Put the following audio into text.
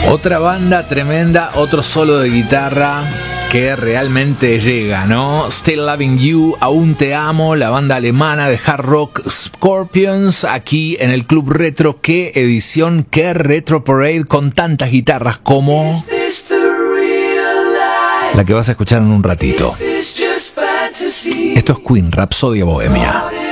Otra banda tremenda, otro solo de guitarra que realmente llega, ¿no? Still Loving You, Aún Te Amo, la banda alemana de hard rock Scorpions, aquí en el Club Retro. Qué edición, qué Retro Parade con tantas guitarras como la que vas a escuchar en un ratito. Esto es Queen, Rhapsodia Bohemia.